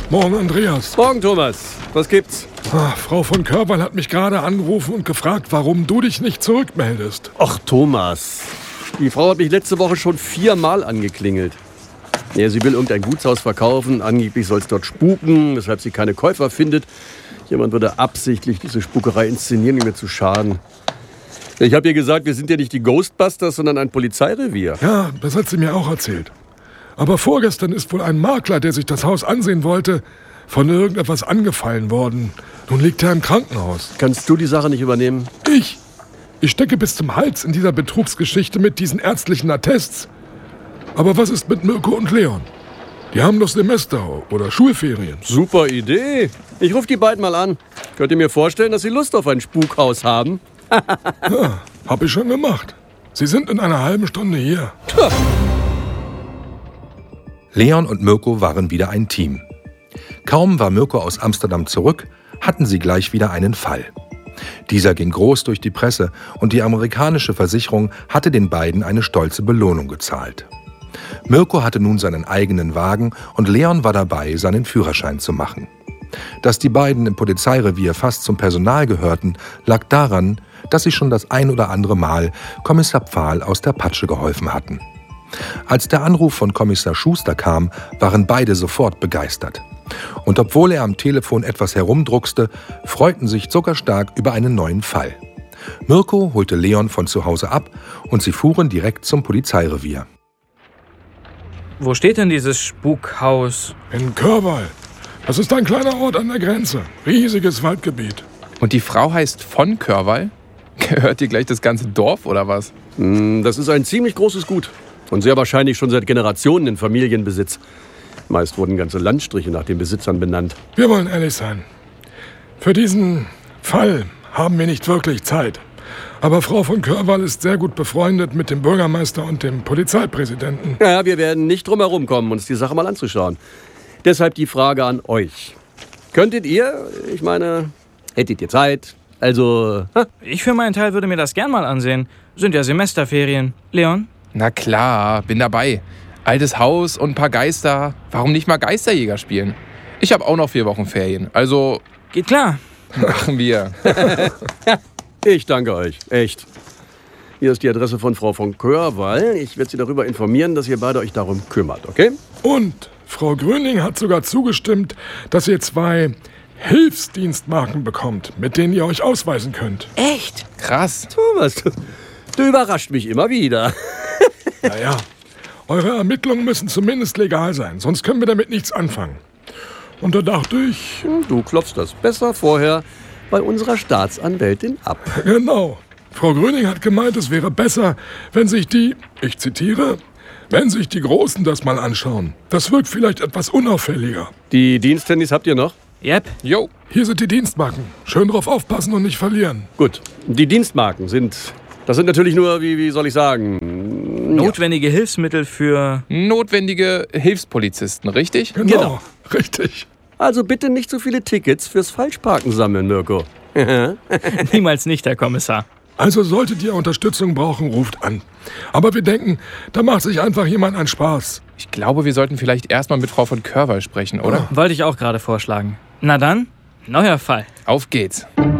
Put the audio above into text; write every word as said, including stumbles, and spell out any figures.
Morgen, Andreas. Morgen, Thomas. Was gibt's? Ah, Frau von Körwall hat mich gerade angerufen und gefragt, warum du dich nicht zurückmeldest. Ach, Thomas. Die Frau hat mich letzte Woche schon viermal angeklingelt. Ja, sie will irgendein Gutshaus verkaufen. Angeblich soll es dort spuken, weshalb sie keine Käufer findet. Jemand würde absichtlich diese Spukerei inszenieren, um mir zu schaden. Ich habe ihr gesagt, wir sind ja nicht die Ghostbusters, sondern ein Polizeirevier. Ja, das hat sie mir auch erzählt. Aber vorgestern ist wohl ein Makler, der sich das Haus ansehen wollte, von irgendetwas angefallen worden. Nun liegt er im Krankenhaus. Kannst du die Sache nicht übernehmen? Ich? Ich stecke bis zum Hals in dieser Betrugsgeschichte mit diesen ärztlichen Attests. Aber was ist mit Mirko und Leon? Die haben doch Semester oder Schulferien. Super Idee. Ich rufe die beiden mal an. Könnt ihr mir vorstellen, dass sie Lust auf ein Spukhaus haben? Ja, hab ich schon gemacht. Sie sind in einer halben Stunde hier. Tja. Leon und Mirko waren wieder ein Team. Kaum war Mirko aus Amsterdam zurück, hatten sie gleich wieder einen Fall. Dieser ging groß durch die Presse und die amerikanische Versicherung hatte den beiden eine stolze Belohnung gezahlt. Mirko hatte nun seinen eigenen Wagen und Leon war dabei, seinen Führerschein zu machen. Dass die beiden im Polizeirevier fast zum Personal gehörten, lag daran, dass sie schon das ein oder andere Mal Kommissar Pfahl aus der Patsche geholfen hatten. Als der Anruf von Kommissar Schuster kam, waren beide sofort begeistert. Und obwohl er am Telefon etwas herumdruckste, freuten sich zuckerstark über einen neuen Fall. Mirko holte Leon von zu Hause ab und sie fuhren direkt zum Polizeirevier. Wo steht denn dieses Spukhaus? In Körwall. Das ist ein kleiner Ort an der Grenze. Riesiges Waldgebiet. Und die Frau heißt von Körwall? Gehört dir gleich das ganze Dorf oder was? Das ist ein ziemlich großes Gut. Und sehr wahrscheinlich schon seit Generationen in Familienbesitz. Meist wurden ganze Landstriche nach den Besitzern benannt. Wir wollen ehrlich sein. Für diesen Fall haben wir nicht wirklich Zeit. Aber Frau von Körwall ist sehr gut befreundet mit dem Bürgermeister und dem Polizeipräsidenten. Ja, wir werden nicht drum herum kommen, uns die Sache mal anzuschauen. Deshalb die Frage an euch. Könntet ihr, ich meine, hättet ihr Zeit? Also, ha? Ich für meinen Teil würde mir das gern mal ansehen. Sind ja Semesterferien. Leon? Na klar, bin dabei. Altes Haus und ein paar Geister. Warum nicht mal Geisterjäger spielen? Ich habe auch noch vier Wochen Ferien. Also, geht klar. Machen wir. Ich danke euch. Echt. Hier ist die Adresse von Frau von Körwall. Ich werde Sie darüber informieren, dass ihr beide euch darum kümmert, okay? Und Frau Gröning hat sogar zugestimmt, dass ihr zwei Hilfsdienstmarken bekommt, mit denen ihr euch ausweisen könnt. Echt? Krass. Thomas, du, du überrascht mich immer wieder. Naja, eure Ermittlungen müssen zumindest legal sein, sonst können wir damit nichts anfangen. Und da dachte ich... Du klopfst das besser vorher bei unserer Staatsanwältin ab. Genau. Frau Gröning hat gemeint, es wäre besser, wenn sich die, ich zitiere, wenn sich die Großen das mal anschauen. Das wirkt vielleicht etwas unauffälliger. Die Diensthandys habt ihr noch? Yep. Jo. Hier sind die Dienstmarken. Schön drauf aufpassen und nicht verlieren. Gut. Die Dienstmarken sind, das sind natürlich nur, wie, wie soll ich sagen... Notwendige ja. Hilfsmittel für... Notwendige Hilfspolizisten, richtig? Genau, genau. Richtig. Also bitte nicht so viele Tickets fürs Falschparken sammeln, Mirko. Niemals nicht, Herr Kommissar. Also solltet ihr Unterstützung brauchen, ruft an. Aber wir denken, da macht sich einfach jemand einen Spaß. Ich glaube, wir sollten vielleicht erstmal mit Frau von Körwall sprechen, oder? Wollte ich auch gerade vorschlagen. Na dann, neuer Fall. Auf geht's.